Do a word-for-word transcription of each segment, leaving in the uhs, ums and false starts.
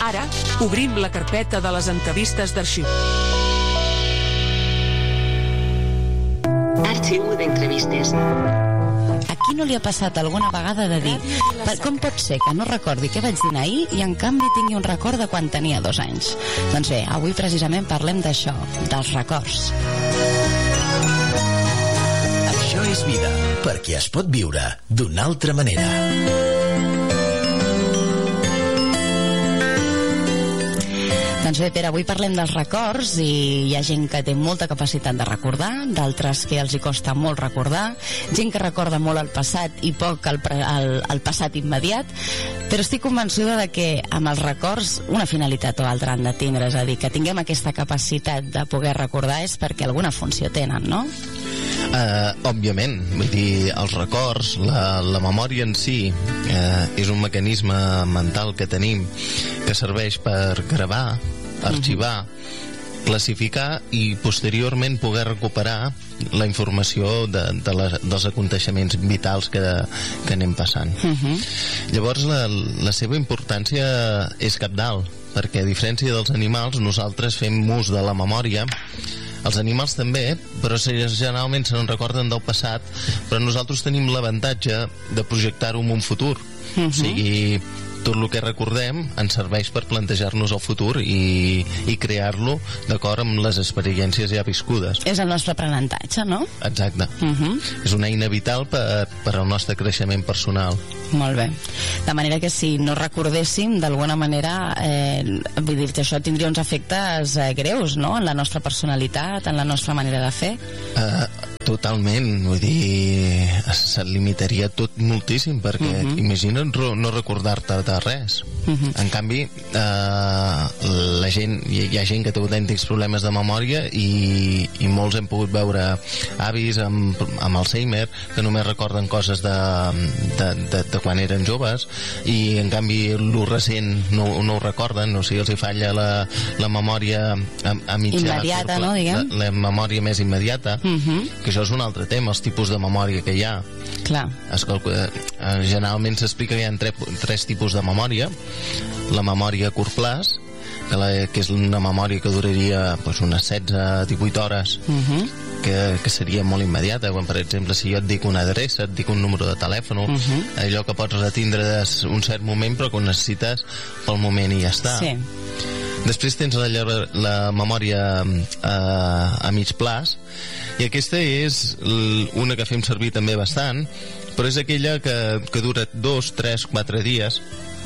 Ara, obrim la carpeta de les entrevistes d'arxiu. Arxiu d'entrevistes. A qui no li ha passat alguna vegada de dir com pot ser que no recordi què vaig dir ahir i en canvi tingui un record de quan tenia dos anys? Doncs bé, avui precisament parlem d'això, dels records. Això és vida, perquè es pot viure d'una altra manera. Doncs bé, Pere, avui parlem dels records i hi ha gent que té molta capacitat de recordar, d'altres que els hi costa molt recordar, gent que recorda molt el passat i poc el, el, el passat immediat, però estic convençuda de que amb els records una finalitat o altra han de tindre, és a dir, que tinguem aquesta capacitat de poder recordar és perquè alguna funció tenen, no? Uh, òbviament, vull dir, els records, la, la memòria en si uh, és un mecanisme mental que tenim que serveix per gravar, arxivar, uh-huh. classificar i posteriorment poder recuperar la informació de, de la, dels aconteixements vitals que, que anem passant. Uh-huh. Llavors la, la seva importància és cabdal, perquè a diferència dels animals nosaltres fem ús de la memòria. Els animals també, però generalment se n'en recorden del passat, però nosaltres tenim l'avantatge de projectar-ho en un futur. Uh-huh. O sigui, tot el que recordem ens serveix per plantejar-nos el futur i, i crear-lo d'acord amb les experiències ja viscudes. És el nostre aprenentatge, no? Exacte. Uh-huh. És una eina vital per, per al nostre creixement personal. Molt bé. De manera que si no recordéssim, d'alguna manera, eh, vull dir que això tindria uns efectes eh, greus, no?, en la nostra personalitat, en la nostra manera de fer. Uh, totalment, vull dir, se't limitaria tot moltíssim, perquè uh-huh. imagina't no recordar-te de res. Uh-huh. En canvi, eh, la gent, hi, hi ha gent que té autèntics problemes de memòria i, i molts hem pogut veure avis amb, amb Alzheimer que només recorden coses de, de, de, de quan eren joves i en canvi el recent no, no ho recorden, o sigui, els hi falla la, la memòria a, a mitjà immediata, no, diguem? La, la memòria més immediata, uh-huh. que això és un altre tema, els tipus de memòria que hi ha. Clar. Es calcula, generalment s'explica que hi ha tre, tres tipus de memòria. La memòria a curt plaç, que, la, que és una memòria que duraria pues, unes setze a divuit hores, uh-huh. que, que seria molt immediata. Quan, per exemple, si jo et dic una adreça, et dic un número de telèfon, uh-huh. allò que pots retindre un cert moment però que ho necessites pel moment i ja està. Sí. Després tens la, la memòria eh, a mig plaç, i aquesta és una que fem servir també bastant, però és aquella que, que dura dos, tres, quatre dies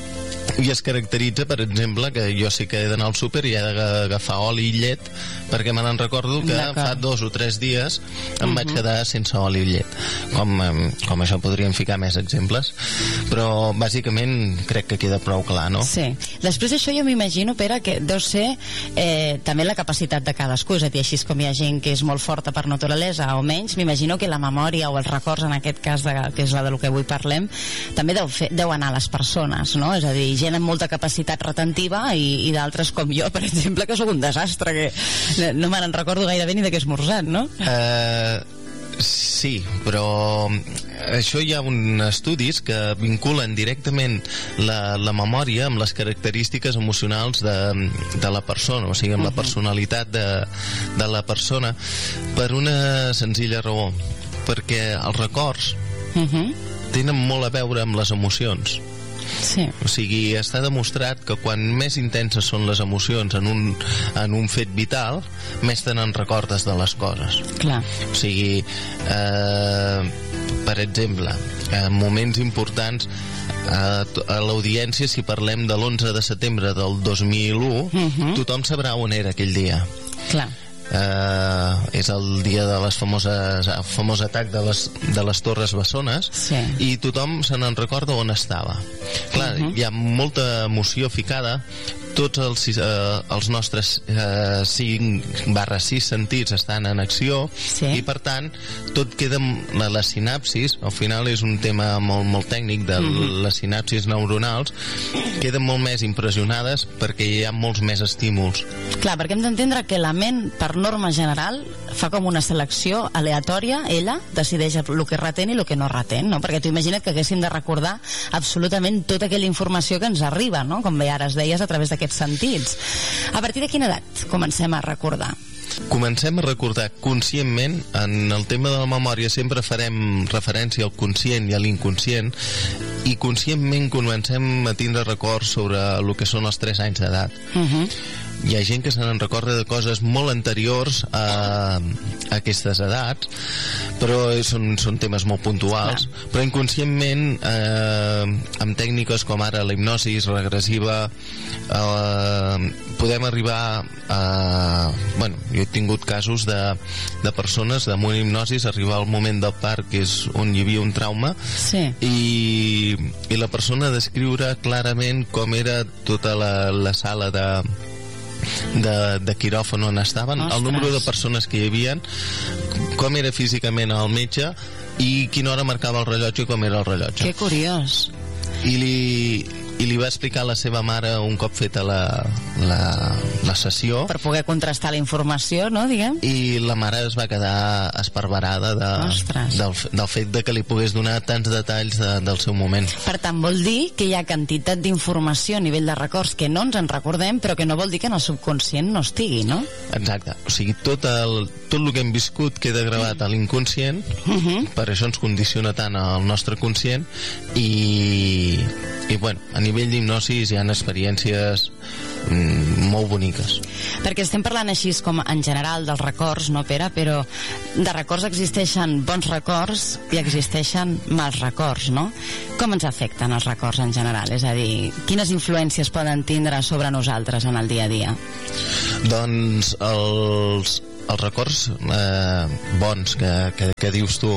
i es caracteritza, per exemple, que jo sí que he d'anar al súper i he d'agafar oli i llet perquè me n'en recordo que fa dos o tres dies em uh-huh. vaig quedar sense oli i llet. Com, com això podríem ficar més exemples, però bàsicament crec que queda prou clar, no? Sí. Després d'això jo m'imagino, Pere, que deu ser eh, també la capacitat de cadascú, és a dir, així com hi ha gent que és molt forta per naturalesa o menys, m'imagino que la memòria o els records, en aquest cas, de, que és la del que avui parlem, també deu, fer, deu anar a les persones, no? És a dir, gent amb molta capacitat retentiva i, i d'altres com jo, per exemple, que sóc un desastre, que no me n'en recordo gairebé ni de què he esmorzat, no? Uh, sí, però això hi ha uns estudis que vinculen directament la, la memòria amb les característiques emocionals de, de la persona, o sigui, amb uh-huh. la personalitat de, de la persona, per una senzilla raó, perquè els records uh-huh. tenen molt a veure amb les emocions. Sí. O sigui, està demostrat que quan més intenses són les emocions en un, en un fet vital, més te n'en recordes de les coses. Clar. O sigui, eh, per exemple, en moments importants a, a l'audiència, si parlem de l'onze de setembre del dos mil u, uh-huh. tothom sabrà on era aquell dia. Clar. Uh, és el dia de les famoses el famós atac de les, de les Torres Bessones, sí. i tothom se n'en recorda on estava. Clar, uh-huh. hi ha molta emoció ficada, tots els, eh, els nostres eh, cinc barra sis sentits estan en acció, sí. i per tant tot queda, les sinapsis, al final és un tema molt, molt tècnic de uh-huh. les sinapsis neuronals, queden molt més impressionades perquè hi ha molts més estímuls. Clar, perquè hem d'entendre que la ment, per norma general, fa com una selecció aleatòria, ella decideix el que retén i el que no retén, no? Perquè tu imagina't que haguéssim de recordar absolutament tota aquella informació que ens arriba, no? Com bé ara es deies, a través d'aquests aquests sentits. A partir de quina edat comencem a recordar? Comencem a recordar conscientment. En el tema de la memòria sempre farem referència al conscient i a l'inconscient, i conscientment comencem a tindre records sobre el que són els tres anys d'edat. Uh-huh. Hi ha gent que se n'en recorda de coses molt anteriors a, a aquestes edats, però són, són temes molt puntuals. Clar. Però inconscientment, eh, amb tècniques com ara la hipnosi regressiva, eh, podem arribar a... Bueno, jo he tingut casos de, de persones amb una hipnosi arribar al moment del part, que és on hi havia un trauma, sí. i, i la persona descriure clarament com era tota la, la sala de De, de quiròfan on estaven. Ostres. El número de persones que hi havia, com era físicament el metge i quina hora marcava el rellotge i com era el rellotge. Que curiós. I li, i li va explicar a la seva mare un cop feta la, la, la sessió, per poder contrastar la informació, no, diguem? I la mare es va quedar esparverada de, del, del fet de que li pogués donar tants detalls de, del seu moment. Per tant, vol dir que hi ha quantitat d'informació a nivell de records que no ens en recordem, però que no vol dir que en el subconscient no estigui, no? Exacte. O sigui, tot el, tot el que hem viscut queda gravat a l'inconscient, uh-huh. per això ens condiciona tant el nostre conscient, i, i bueno, a nivell d'hipnosis hi ha experiències mm, molt boniques. Perquè estem parlant així com en general dels records, no, Pere? Però de records existeixen bons records i existeixen mals records, no? Com ens afecten els records en general? És a dir, quines influències poden tindre sobre nosaltres en el dia a dia? Doncs els, els records eh, bons que, que, que dius tu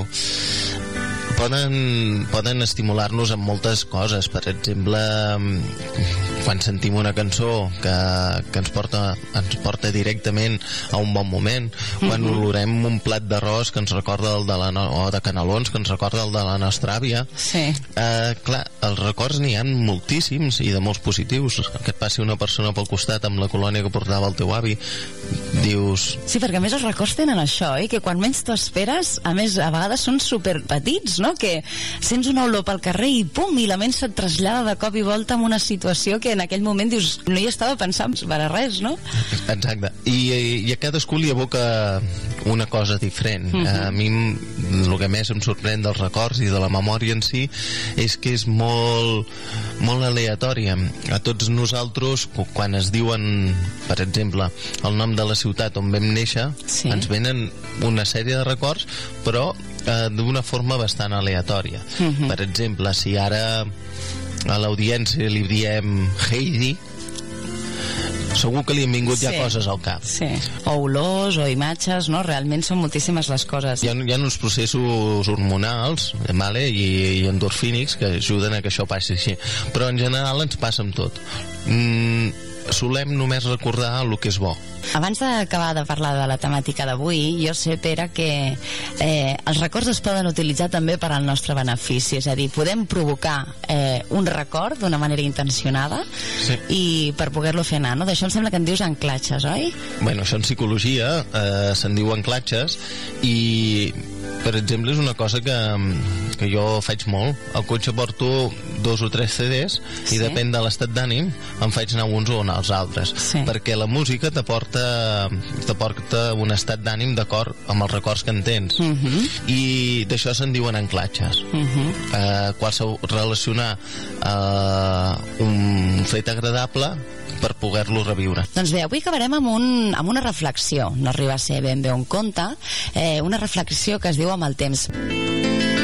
poden, poden estimular-nos amb moltes coses. Per exemple, quan sentim una cançó que, que ens, porta, ens porta directament a un bon moment, quan uh-huh. olorem un plat d'arròs que ens recorda el de la no, o de canelons que ens recorda el de la nostra àvia. Sí. Eh, clar, els records n'hi ha moltíssims i de molts positius. Que et passi una persona pel costat amb la colònia que portava el teu avi, dius... Sí, perquè a més els records tenen això, eh? Que quan menys t'ho esperes, a més a vegades són superpetits, no? Que sents una olor pel carrer i pum, i la ment se't trasllada de cop i volta en una situació que en aquell moment dius, no hi estava pensant per a res, no? Exacte. I, i a cadascú li evoca una cosa diferent. Uh-huh. A mi el que més em sorprèn dels records i de la memòria en si és que és molt, molt aleatòria. A tots nosaltres, quan es diuen, per exemple, el nom de la ciutat on vam néixer, sí. ens venen una sèrie de records, però eh, d'una forma bastant aleatòria. Uh-huh. Per exemple, si ara a l'audiència li diem Heidi, segur que li han vingut sí. ja coses al cap. Sí. O olors, o imatges, no? Realment són moltíssimes les coses. Hi ha, hi ha uns processos hormonals, vale? I, i endorfínics que ajuden a que això passi així. Però en general ens passa amb tot. Mm, solem només recordar el que és bo. Abans d'acabar de parlar de la temàtica d'avui, jo sé, Pere, que eh, els records es poden utilitzar també per al nostre benefici, és a dir, podem provocar eh, un record d'una manera intencionada sí. i per poder-lo fer anar, no? D'això em sembla que en dius anclatges, oi? Bueno, això en psicologia eh, se'n diu anclatges i, per exemple, és una cosa que, que jo faig molt. Al cotxe porto dos o tres C Ds sí. i depèn de l'estat d'ànim em faig anar uns o els altres, sí. perquè la música t'aporta t'aporta un estat d'ànim d'acord amb els records que en tens. Uh-huh. I d'això se'n diuen anclatges. Uh-huh. eh, qualsevol relacionar eh, un fet agradable per poder-lo reviure. Doncs bé, avui acabarem amb, un, amb una reflexió. No arriba a ser ben bé un conte, eh, una reflexió que es diu Amb el temps.